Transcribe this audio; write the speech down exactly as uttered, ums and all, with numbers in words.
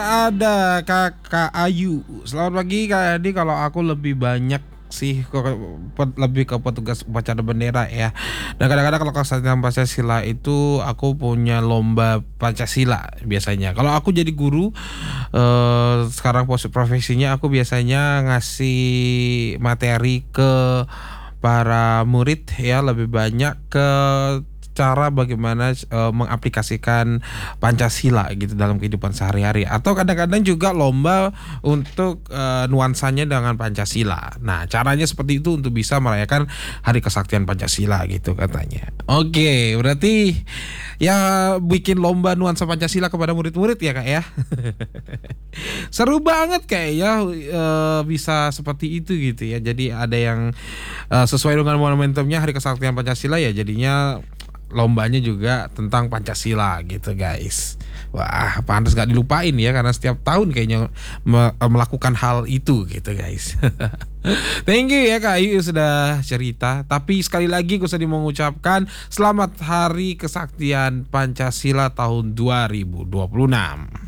Ada Kakak Ayu. Selamat pagi Kak Adi, kalau aku lebih banyak sih ke pe- lebih ke petugas upacara bendera ya. Dan kadang-kadang kalau kesatuan Pancasila itu aku punya lomba Pancasila biasanya. Kalau aku jadi guru eh, sekarang pos profesinya aku biasanya ngasih materi ke para murid ya, lebih banyak ke cara bagaimana eh, mengaplikasikan Pancasila gitu dalam kehidupan sehari-hari, atau kadang-kadang juga lomba untuk eh, nuansanya dengan Pancasila. Nah, caranya seperti itu untuk bisa merayakan Hari Kesaktian Pancasila gitu katanya. Oke, berarti ya bikin lomba nuansa Pancasila kepada murid-murid ya Kak ya. Seru banget kayaknya eh, bisa seperti itu gitu ya. Jadi ada yang eh, sesuai dengan momentumnya Hari Kesaktian Pancasila, ya jadinya lombanya juga tentang Pancasila gitu guys. Wah, pantas gak dilupain ya, karena setiap tahun kayaknya me- melakukan hal itu gitu guys. Thank you ya Kak Ayu sudah cerita. Tapi sekali lagi gue sedih mengucapkan selamat Hari Kesaktian Pancasila tahun dua ribu dua puluh enam.